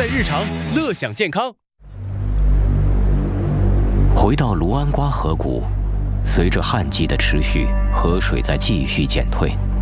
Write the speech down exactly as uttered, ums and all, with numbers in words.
在日常，乐享健康。 回到卢安瓜河谷，随着旱季的持续，河水在继续减退。